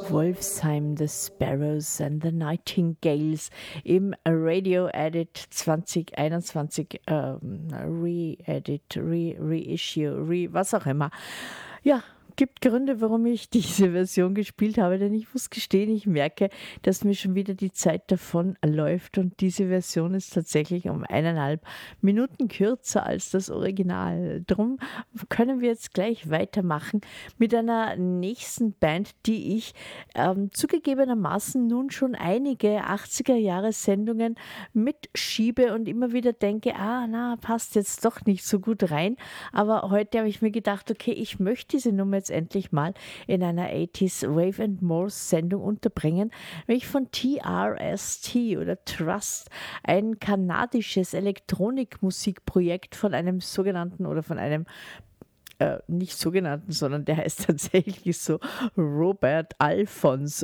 Wolfsheim, The Sparrows and the Nightingales im Radio Edit 2021 Re-Edit, Reissue, was auch immer. Ja, gibt Gründe, warum ich diese Version gespielt habe, denn ich muss gestehen, ich merke, dass mir schon wieder die Zeit davon läuft und diese Version ist tatsächlich um 1,5 Minuten kürzer als das Original. Drum können wir jetzt gleich weitermachen mit einer nächsten Band, die ich zugegebenermaßen nun schon einige 80er-Jahre-Sendungen mitschiebe und immer wieder denke, passt jetzt doch nicht so gut rein. Aber heute habe ich mir gedacht, okay, ich möchte diese Nummer jetzt endlich mal in einer 80s Wave and More Sendung unterbringen, nämlich von TRST oder Trust, ein kanadisches Elektronikmusikprojekt von einem sogenannten oder von einem nicht sogenannten, sondern der heißt tatsächlich so Robert Alphons.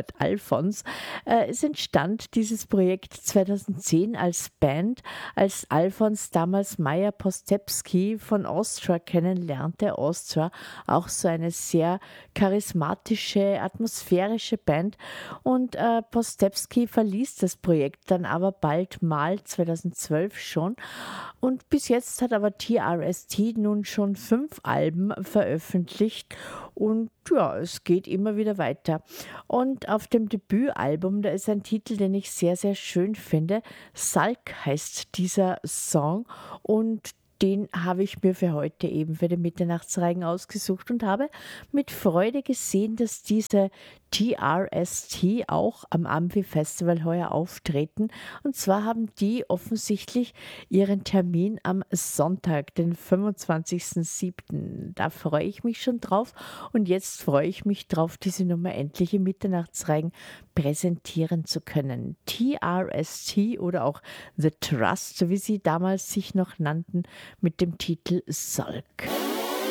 Es entstand dieses Projekt 2010 als Band, als Alphons damals Maja Postepski von Austria kennenlernte. Austria, auch so eine sehr charismatische, atmosphärische Band. Und Postepski verließ das Projekt dann aber bald mal 2012 schon. Und bis jetzt hat aber TRST nun schon 5 Alben veröffentlicht und ja, es geht immer wieder weiter. Und auf dem Debütalbum, da ist ein Titel, den ich sehr, sehr schön finde. Sulk heißt dieser Song und den habe ich mir für heute eben für den Mitternachtsreigen ausgesucht und habe mit Freude gesehen, dass diese TRST auch am Amphi-Festival heuer auftreten. Und zwar haben die offensichtlich ihren Termin am Sonntag, den 25.07. Da freue ich mich schon drauf. Und jetzt freue ich mich drauf, diese Nummer endlich im Mitternachtsreigen präsentieren zu können. TRST oder auch The Trust, so wie sie damals sich noch nannten, mit dem Titel Sulk.